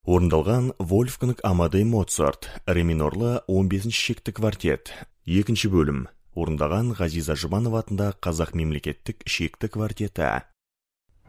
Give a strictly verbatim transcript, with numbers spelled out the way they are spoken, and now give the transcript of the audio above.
Орындалған Вольфганг Амадей Моцарт, ре минорлы он бесінші шекті квартет. Екінші бөлім. Орындаған Ғазиза Жұбанова атындағы Қазақ мемлекеттік шекті квартеті.